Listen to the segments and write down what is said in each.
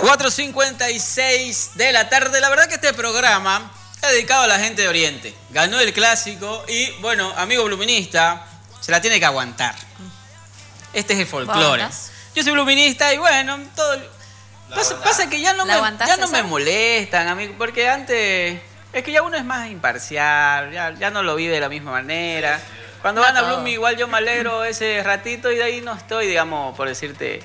4:56 de la tarde. La verdad que este programa está dedicado a la gente de Oriente. Ganó el clásico y, bueno, amigo bluminista, se la tiene que aguantar. Este es el folclore. Yo soy bluminista y, bueno, todo... Pasa que ya no me molestan, amigo, porque antes... Es que ya uno es más imparcial, ya no lo vive de la misma manera. Cuando gana Blooming, igual yo me alegro ese ratito y de ahí no estoy, digamos, por decirte...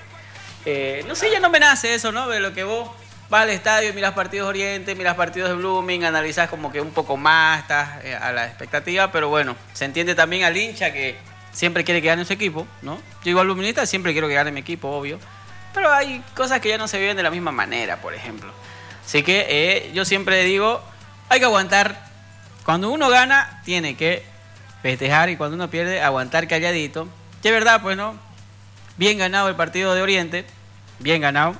no sé, ya no me nace eso, ¿no? De lo que vos vas al estadio, miras partidos de Oriente, miras partidos de Blooming, analizás como que un poco más, estás a la expectativa, pero bueno, se entiende también al hincha que siempre quiere que gane su equipo, ¿no? Yo igual bluminista siempre quiero que gane mi equipo, obvio, pero hay cosas que ya no se viven de la misma manera, por ejemplo. Así que yo siempre digo, hay que aguantar. Cuando uno gana, tiene que festejar, y cuando uno pierde, aguantar calladito. Que es verdad, pues, ¿no? Bien ganado el partido de Oriente, bien ganado.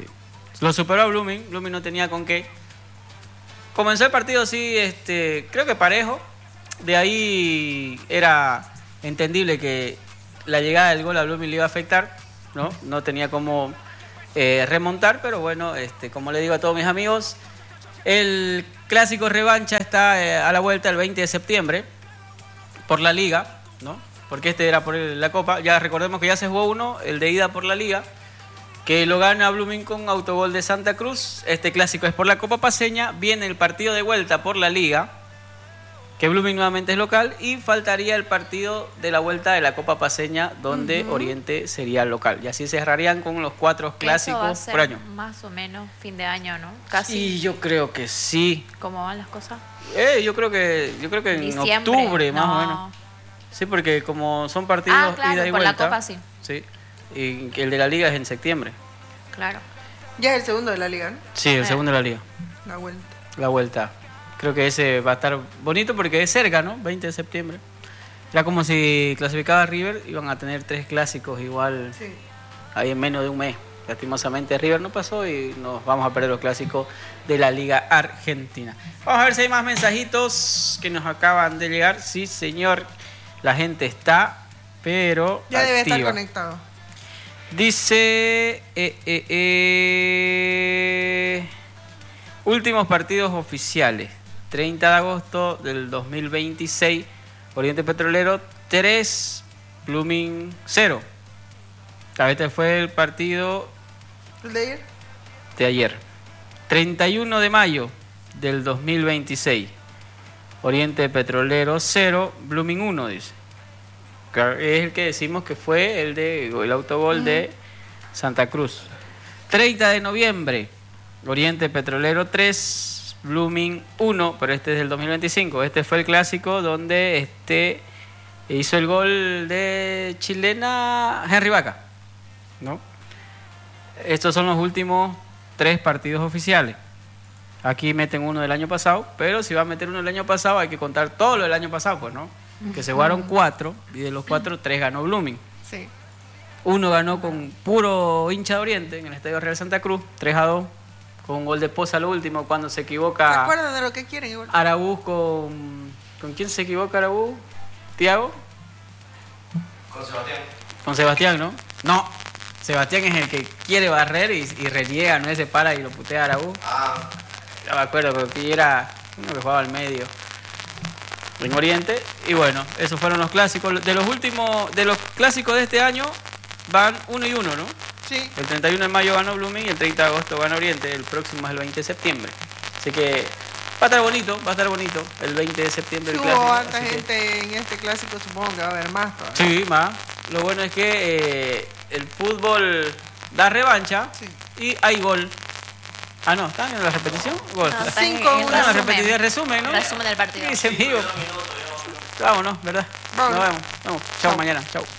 Lo superó a Blooming. Blooming no tenía con qué. Comenzó el partido así, creo que parejo. De ahí era entendible que la llegada del gol a Blooming le iba a afectar, ¿no? No tenía cómo remontar, pero bueno, como le digo a todos mis amigos, el clásico revancha está a la vuelta el 20 de septiembre por la Liga, ¿no? Porque era por la Copa. Ya recordemos que ya se jugó uno, el de ida por la Liga, que lo gana Blooming con autogol de Santa Cruz. Este clásico es por la Copa Paceña. Viene el partido de vuelta por la Liga, que Blooming nuevamente es local, y faltaría el partido de la vuelta de la Copa Paceña, donde Oriente sería local. Y así cerrarían con los 4 clásicos va a ser por año. Más o menos fin de año, ¿no? Casi. Sí, yo creo que sí. ¿Cómo van las cosas? Yo creo que en Diciembre, octubre, más o menos. Sí, porque como son partidos claro, ida y por vuelta. la Copa sí. Sí. Y el de la Liga es en septiembre. Claro. Ya es el segundo de la Liga, ¿no? Sí, el segundo de la Liga. La vuelta. La vuelta. Creo que ese va a estar bonito porque es cerca, ¿no? 20 de septiembre. Ya como si clasificaba River, iban a tener 3 clásicos igual, sí, ahí en menos de un mes. Lastimosamente River no pasó y nos vamos a perder los clásicos de la Liga Argentina. Vamos a ver si hay más mensajitos que nos acaban de llegar. Sí, señor, la gente está, pero ya activa. debe estar conectado. Dice... últimos partidos oficiales. 30 de agosto del 2026, Oriente Petrolero 3, Blooming 0. Este fue el partido ¿El de ayer? De ayer. 31 de mayo del 2026, Oriente Petrolero 0, Blooming 1, dice. Es el que decimos que fue el autogol de Santa Cruz. 30 de noviembre, Oriente Petrolero 3, Blooming 1, pero este es del 2025. Este fue el clásico donde hizo el gol de chilena Henry Vaca, ¿no? Estos son los últimos 3 partidos oficiales. Aquí meten uno del año pasado, pero si va a meter uno del año pasado hay que contar todo lo del año pasado, pues, ¿no? Que se jugaron 4 y de los 4, 3 ganó Blooming. Sí. Uno ganó con puro hincha de Oriente en el Estadio Real Santa Cruz, 3-2. Con un gol de Poza al último, cuando se equivoca... ¿Se acuerdan de lo que quieren igual? Arabuz con... ¿Con quién se equivoca Arabuz? ¿Tiago? Con Sebastián. Con Sebastián, ¿no? No, Sebastián es el que quiere barrer y reniega, no se para y lo putea a Arabuz. Ya me acuerdo, porque era uno que jugaba al medio en Oriente. Y bueno, esos fueron los clásicos. De los clásicos de este año, van 1 y 1, ¿no? Sí. El 31 de mayo ganó Blooming y el 30 de agosto ganó Oriente. El próximo es el 20 de septiembre. Así que va a estar bonito el 20 de septiembre el clásico. Hubo harta gente en este clásico, supongo que va a haber más todavía. Sí, más. Lo bueno es que el fútbol da revancha, sí, y hay gol. Ah, no, ¿están en la repetición? Gol. No, están en la repetición, resumen, ¿no? Resumen del partido. Sí, se vivo. Vámonos, ¿verdad? Vamos. Nos vemos. Chao, mañana. Chao.